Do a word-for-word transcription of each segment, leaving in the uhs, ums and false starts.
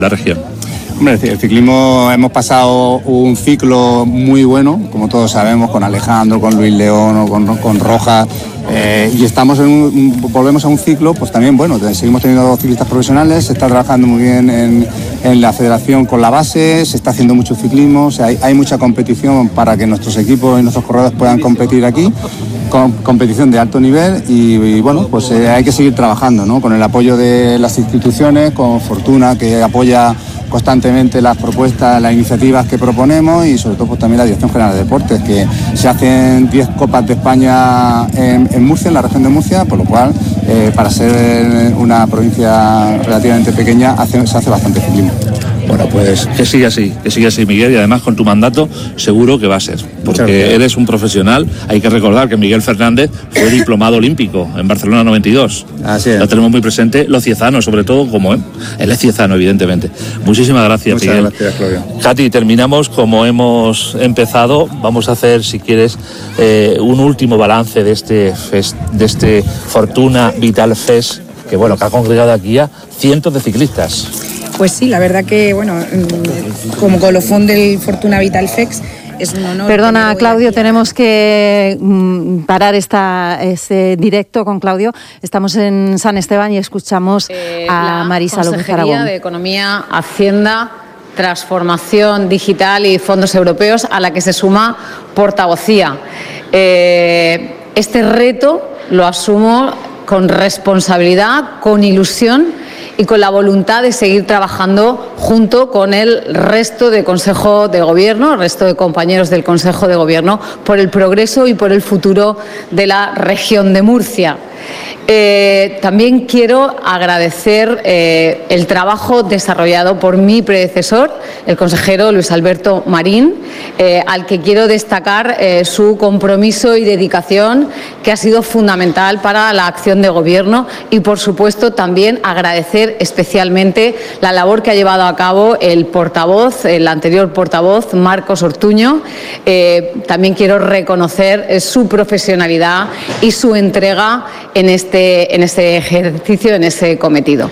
la región. Hombre, el ciclismo hemos pasado un ciclo muy bueno, como todos sabemos, con Alejandro, con Luis León o con, con Rojas, eh, y estamos en un, volvemos a un ciclo, pues también bueno, seguimos teniendo ciclistas profesionales, se está trabajando muy bien en, en la federación con la base, se está haciendo mucho ciclismo, o sea, hay, hay mucha competición para que nuestros equipos y nuestros corredores puedan competir aquí, con competición de alto nivel y, y bueno, pues eh, hay que seguir trabajando, ¿no? Con el apoyo de las instituciones, con Fortuna, que apoya constantemente las propuestas, las iniciativas que proponemos y sobre todo pues también la Dirección General de Deportes, que se hacen diez Copas de España en, en Murcia, en la región de Murcia, por lo cual eh, para ser una provincia relativamente pequeña hace, se hace bastante ciclismo. Bueno, pues que siga así, que siga así, Miguel, y además con tu mandato seguro que va a ser, porque eres un profesional. Hay que recordar que Miguel Fernández fue diplomado olímpico en Barcelona noventa y dos. Así es. Lo tenemos muy presente, los ciezanos, sobre todo, como él. Él es ciezano, evidentemente. Muchísimas gracias, Muchas Miguel. gracias, Claudio. Katy, terminamos como hemos empezado. Vamos a hacer, si quieres, eh, un último balance de este, fest, de este Fortuna Vital Fest, que bueno, que ha congregado aquí a cientos de ciclistas. Pues sí, la verdad que, bueno, como colofón del Fortuna Vital Fest, es un honor. Perdona, Claudio, aquí. Tenemos que mm, parar esta, este directo con Claudio. Estamos en San Esteban y escuchamos eh, a Marisa López Aragón. Consejería de Economía, Hacienda, Transformación Digital y Fondos Europeos, a la que se suma portavocía. Eh, este reto lo asumo con responsabilidad, con ilusión y con la voluntad de seguir trabajando junto con el resto de Consejo de Gobierno, el resto de compañeros del Consejo de Gobierno, por el progreso y por el futuro de la región de Murcia. Eh, también quiero agradecer eh, el trabajo desarrollado por mi predecesor, el consejero Luis Alberto Marín, eh, al que quiero destacar eh, su compromiso y dedicación, que ha sido fundamental para la acción de gobierno, y por supuesto también agradecer especialmente la labor que ha llevado a cabo el portavoz, el anterior portavoz, Marcos Ortuño. Eh, también quiero reconocer eh, su profesionalidad y su entrega en este, en este ejercicio, en ese cometido.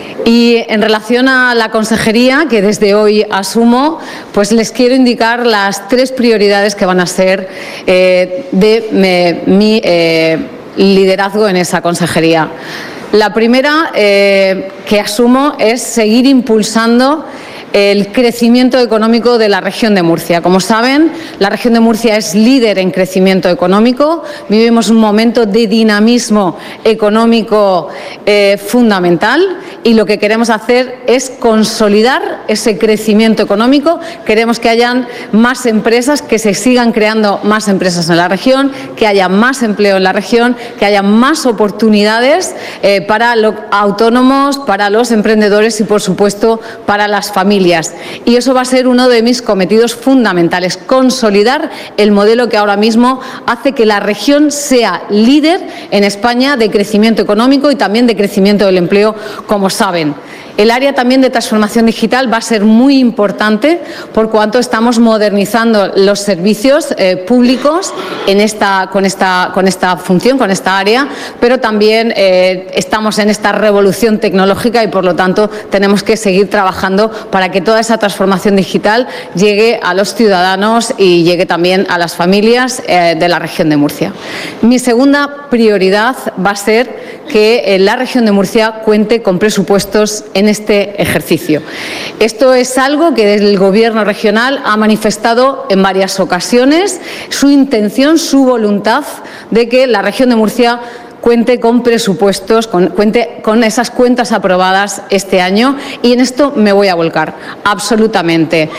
Y en relación a la consejería que desde hoy asumo, pues les quiero indicar las tres prioridades que van a ser eh, de me, mi eh, liderazgo en esa consejería. La primera eh, que asumo es seguir impulsando el crecimiento económico de la región de Murcia. Como saben, la región de Murcia es líder en crecimiento económico. Vivimos un momento de dinamismo económico eh, fundamental y lo que queremos hacer es consolidar ese crecimiento económico. Queremos que hayan más empresas, que se sigan creando más empresas en la región, que haya más empleo en la región, que haya más oportunidades eh, para los autónomos, para los emprendedores y, por supuesto, para las familias. Y eso va a ser uno de mis cometidos fundamentales, consolidar el modelo que ahora mismo hace que la región sea líder en España de crecimiento económico y también de crecimiento del empleo, como saben. El área también de transformación digital va a ser muy importante por cuanto estamos modernizando los servicios eh, públicos en esta, con, esta, con esta función, con esta área, pero también eh, estamos en esta revolución tecnológica y por lo tanto tenemos que seguir trabajando para que toda esa transformación digital llegue a los ciudadanos y llegue también a las familias eh, de la región de Murcia. Mi segunda prioridad va a ser que eh, la región de Murcia cuente con presupuestos en este ejercicio. Esto es algo que desde el Gobierno regional ha manifestado en varias ocasiones su intención, su voluntad de que la región de Murcia cuente con presupuestos, con, cuente con esas cuentas aprobadas este año, y en esto me voy a volcar, absolutamente,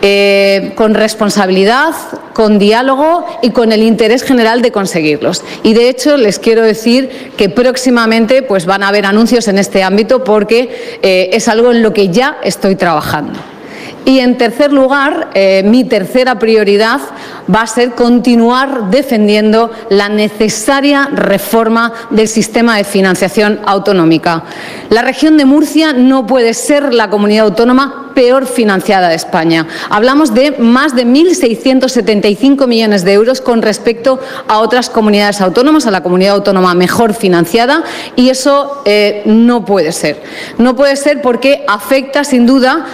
eh, con responsabilidad, con diálogo y con el interés general de conseguirlos. Y de hecho les quiero decir que próximamente pues, van a haber anuncios en este ámbito porque eh, es algo en lo que ya estoy trabajando. Y en tercer lugar, eh, mi tercera prioridad va a ser continuar defendiendo la necesaria reforma del sistema de financiación autonómica. La región de Murcia no puede ser la comunidad autónoma peor financiada de España. Hablamos de más de mil seiscientos setenta y cinco millones de euros con respecto a otras comunidades autónomas, a la comunidad autónoma mejor financiada, y eso eh, no puede ser. No puede ser porque afecta sin duda